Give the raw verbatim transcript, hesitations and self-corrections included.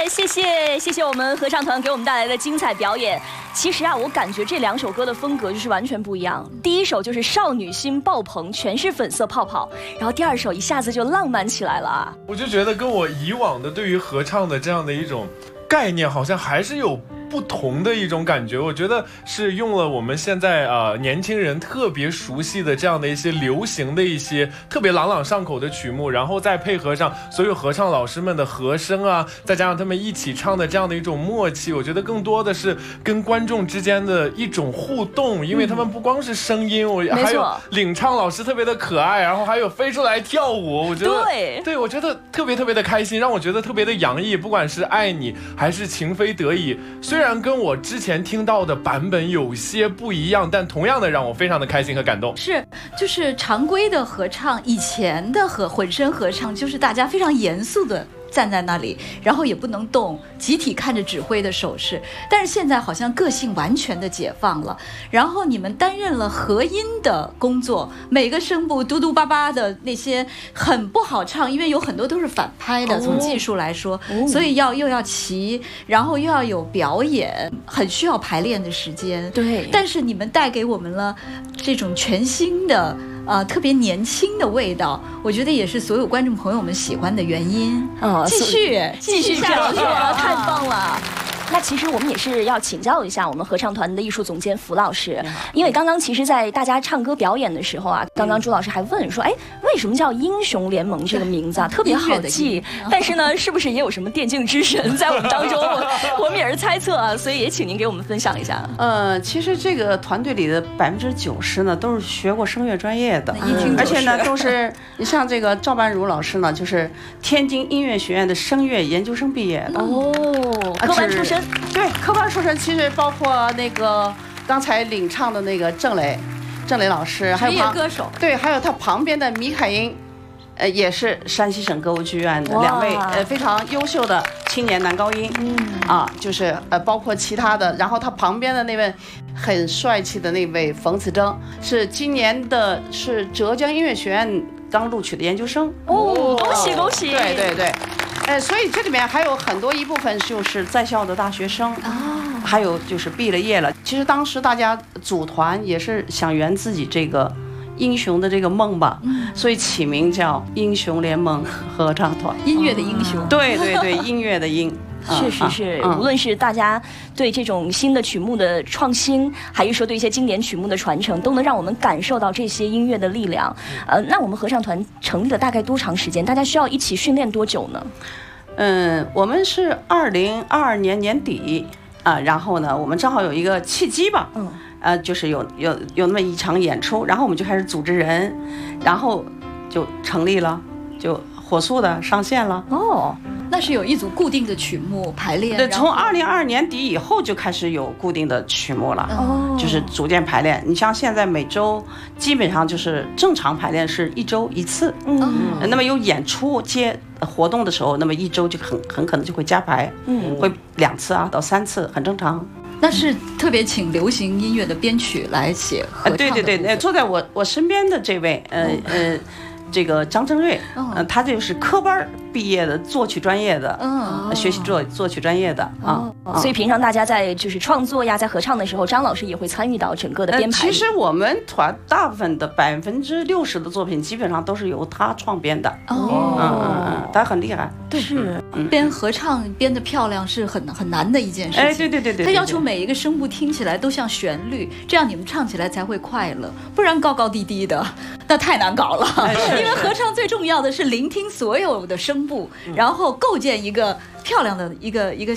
谢谢谢谢我们合唱团给我们带来的精彩表演。其实啊，我感觉这两首歌的风格就是完全不一样。第一首就是少女心爆棚，全是粉色泡泡，然后第二首一下子就浪漫起来了。 我就觉得跟我以往的对于合唱的这样的一种概念，好像还是有不同的一种感觉。我觉得是用了我们现在呃年轻人特别熟悉的这样的一些流行的一些特别朗朗上口的曲目，然后再配合上所有合唱老师们的和声啊，再加上他们一起唱的这样的一种默契，我觉得更多的是跟观众之间的一种互动，因为他们不光是声音，我还有领唱老师特别的可爱，然后还有飞出来跳舞，我觉得对对，我觉得特别特别的开心，让我觉得特别的洋溢，不管是爱你还是情非得已，虽然虽然跟我之前听到的版本有些不一样，但同样的让我非常的开心和感动。 是，就是常规的合唱，以前的和混声合唱，就是大家非常严肃的站在那里，然后也不能动，集体看着指挥的手势。但是现在好像个性完全的解放了，然后你们担任了合音的工作，每个声部嘟嘟巴巴的那些很不好唱，因为有很多都是反拍的，从技术来说，哦、所以要又要齐，然后又要有表演，很需要排练的时间。 对， 但是你们带给我们了这种全新的。呃，特别年轻的味道，我觉得也是所有观众朋友们喜欢的原因。 哦， 继续继续下去，太棒了！那其实我们也是要请教一下我们合唱团的艺术总监符老师，因为刚刚其实在大家唱歌表演的时候啊，刚刚朱老师还问说，哎，为什么叫英雄联盟这个名字啊？特别好记，但是呢，是不是也有什么电竞之神在我们当中？我我们也是猜测啊，所以也请您给我们分享一下。 呃，其实这个团队里的百分之九十呢，都是学过声乐专业的，嗯、而且呢，都是你像这个赵半如老师呢，就是天津音乐学院的声乐研究生毕业的哦，科班出身。 对，科班出身，其实包括那个刚才领唱的那个郑磊，郑磊老师，还有职业歌手， 对，还有他旁边的米凯英，呃，也是山西省歌舞剧院的两位呃非常优秀的青年男高音，嗯啊，就是呃包括其他的，然后他旁边的那位很帅气的那位冯子征，是今年的是浙江音乐学院刚录取的研究生哦，恭喜恭喜， 对对对。呃，所以这里面还有很多一部分就是在校的大学生啊，还有就是毕了业了。其实当时大家组团也是想圆自己这个英雄的这个梦吧，嗯、所以起名叫英雄联盟合唱团， 音乐的英雄。 对对对，音乐的音。 确实是，嗯、无论是大家对这种新的曲目的创新，还是说对一些经典曲目的传承，都能让我们感受到这些音乐的力量。呃，那我们合唱团成立了大概多长时间？大家需要一起训练多久呢？ 嗯，我们是二零二二年年底啊，然后呢，我们正好有一个契机吧，嗯，呃，就是有有有那么一场演出，然后我们就开始组织人，然后就成立了，就火速的上线了。 哦。那是有一组固定的曲目排练， 对，从二零二二年底以后就开始有固定的曲目了，哦，就是逐渐排练。你像现在每周基本上就是正常排练是一周一次，嗯，那么有演出接活动的时候，那么一周就很很可能就会加排，嗯，会两次啊到三次，很正常。 那是特别请流行音乐的编曲来写合唱的部分。 对对对，坐在我我身边的这位，呃呃。这个张正瑞，嗯、呃，他就是科班毕业的作曲专业的，嗯，学习作作曲专业的啊、 哦，所以平常大家在就是创作呀，在合唱的时候，张老师也会参与到整个的编排、 呃。其实我们团大部分的百分之六十的作品基本上都是由他创编的，哦，嗯嗯嗯，他很厉害， 对，是、嗯、编合唱编得漂亮是很很难的一件事情， 哎，对对对 对, 对, 对， 他要求每一个声部听起来都像旋律，这样你们唱起来才会快乐，不然高高低低的，那太难搞了。哎、因为合唱最重要的是聆听所有的声部，然后构建一个漂亮的一个一个